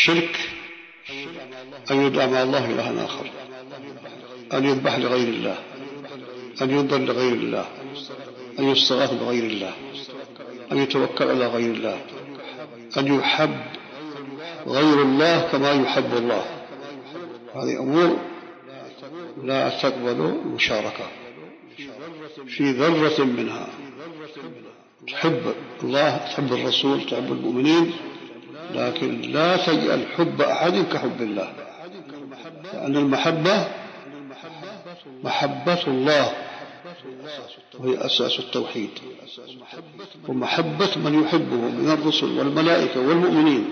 الشرك أن يدعى مع الله إلها آخر، أن يذبح لغير الله، أن ينذر لغير الله، أن يستغاث بغير الله، أن يتوكل على غير الله، أن يحب غير الله كما يحب الله. هذه أمور لا تقبل مشاركة في ذرة منها. تحب الله، تحب الرسول، تحب المؤمنين، لكن لا تجعل حب أحد كحب الله، لأن المحبة محبة الله وهي أساس التوحيد، ومحبة من يحبه من الرسل والملائكة والمؤمنين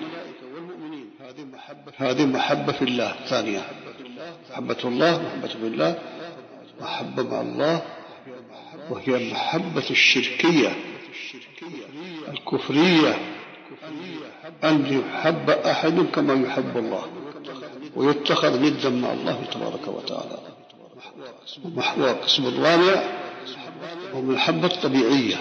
هذه محبة في الله ثانية. محبة الله محبة في الله، محبة مع الله، وهي محبة الشركية الكفرية، أن يحب أحد كما يحب الله ويتخذ ندا مع الله تبارك وتعالى. والقسم الرابع هو المحبة الطبيعية،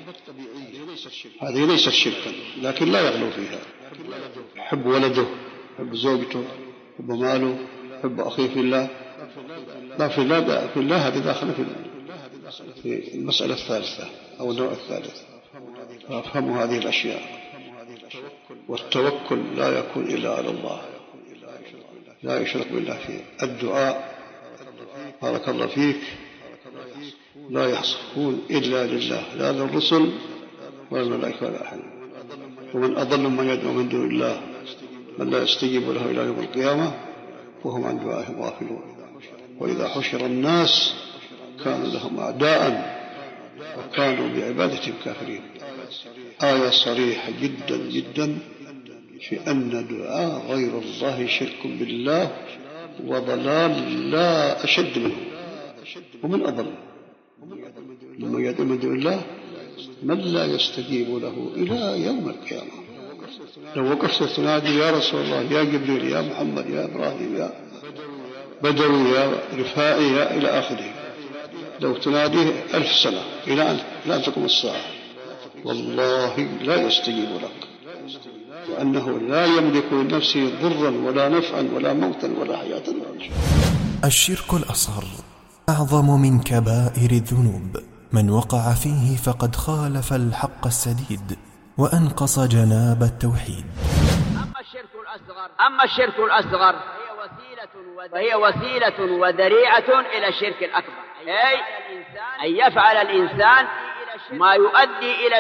هذه ليست شركا لكن لا يغلو فيها. يحب ولده، يحب زوجته، يحب ماله، يحب أخيه في الله، لا في الله هذه داخل في المسألة الثالثة أو النوع الثالث. فافهموا هذه الأشياء. والتوكل لا يكون إلا على الله، لا يشرك بالله فيه. الدعاء بارك الله فيك لا يحصلون إلا لله، لا للرسل ولا الملائكة ولا أحد. ومن أضل من يدعو من دون الله من لا يستجيب له إلى يوم القيامة وهم عن دعائهم غافلون. وإذا حشر الناس كانوا لهم أعداء وكانوا بعبادتهم كافرين. آية صريحة جدا جدا في أن دعاء غير الله شرك بالله وضلال لا أشد منه. ومن أضل ممن يدعو من دون الله من لا يستجيب له إلى يوم القيامة. لو وقفت تنادي يا رسول الله، يا جبريل، يا محمد، يا إبراهيم، يا بدوي، يا رفاعي، يا إلى آخره، لو تناديه 1000 سنة إلى أن تقوم الساعة والله لا يستجيب لك، لأنه لا يملك لنفسه ضرا ولا نفعا ولا موتا ولا حياة ولا شيء. الشرك الأصغر أعظم من كبائر الذنوب، من وقع فيه فقد خالف الحق السديد وأنقص جناب التوحيد. أما الشرك الأصغر فهي وسيلة وذريعة إلى الشرك الأكبر، أي أن يفعل الإنسان ما يؤدي إلى